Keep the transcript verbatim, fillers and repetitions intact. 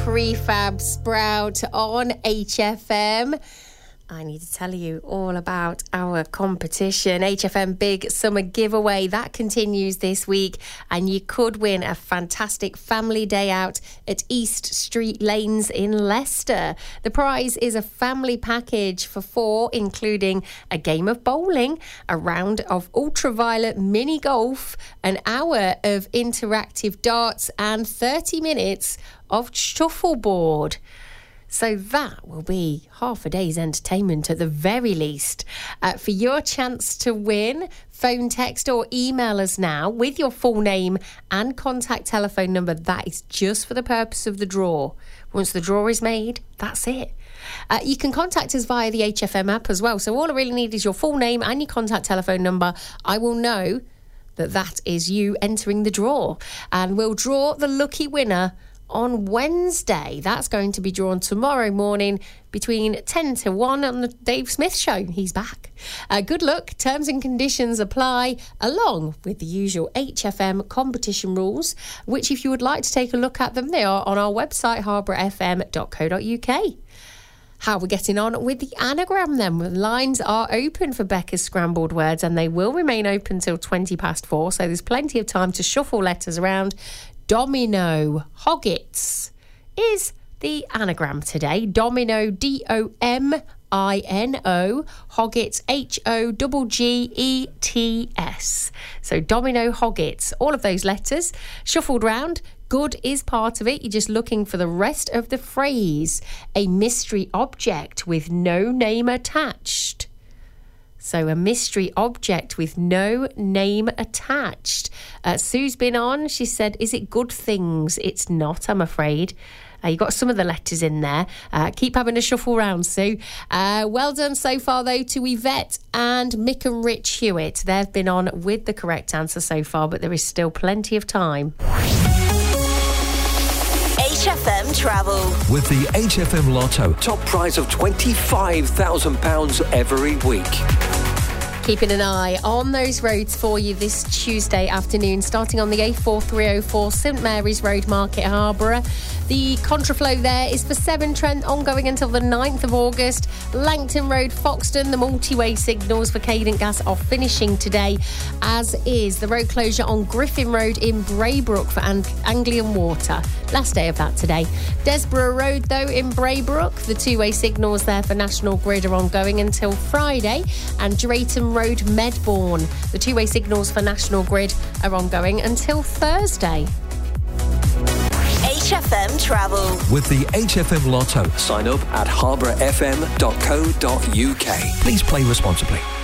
Prefab Sprout on H F M. I need to tell you all about our competition. H F M Big Summer Giveaway. That continues this week, and you could win a fantastic family day out at East Street Lanes in Leicester. The prize is a family package for four, including a game of bowling, a round of ultraviolet mini golf, an hour of interactive darts, and thirty minutes of shuffleboard. So that will be half a day's entertainment at the very least. Uh, for your chance to win, phone, text or email us now with your full name and contact telephone number. That is just for the purpose of the draw. Once the draw is made, that's it. Uh, you can contact us via the H F M app as well. So all I really need is your full name and your contact telephone number. I will know that that is you entering the draw. And we'll draw the lucky winner on Wednesday. That's going to be drawn tomorrow morning between ten to one on the Dave Smith Show. He's back. Uh, good luck. Terms and conditions apply, along with the usual H F M competition rules, which if you would like to take a look at them, they are on our website, harborough f m dot co dot u k. How are we getting on with the anagram then? The lines are open for Becca's scrambled words, and they will remain open till twenty past four, so there's plenty of time to shuffle letters around. Domino Hoggets is the anagram today. Domino, D O M I N O, Hoggets, H O G G E T S. So Domino Hoggets, all of those letters shuffled round. Good is part of it. You're just looking for the rest of the phrase. A mystery object with no name attached. So a mystery object with no name attached. Uh, Sue's been on. She said, is it good things? It's not, I'm afraid. Uh, you got some of the letters in there. Uh, keep having a shuffle round, Sue. Uh, well done so far, though, to Yvette and Mick and Rich Hewitt. They've been on with the correct answer so far, but there is still plenty of time. H F M Travel. With the H F M Lotto, top prize of twenty-five thousand pounds every week. Keeping an eye on those roads for you this Tuesday afternoon, starting on the A four three oh four, St Mary's Road, Market Harborough. The contraflow there is for Severn Trent, ongoing until the ninth of August. Langton Road, Foxton, the multi-way signals for Cadent Gas are finishing today, as is the road closure on Griffin Road in Braybrook for Ang- Anglian Water. Last day of that today. Desborough Road, though, in Braybrook, the two-way signals there for National Grid are ongoing until Friday. And Drayton Road, Medbourne, the two-way signals for National Grid are ongoing until Thursday. H F M Travel. With the H F M Lotto, sign up at harborough f m dot co dot u k. Please play responsibly.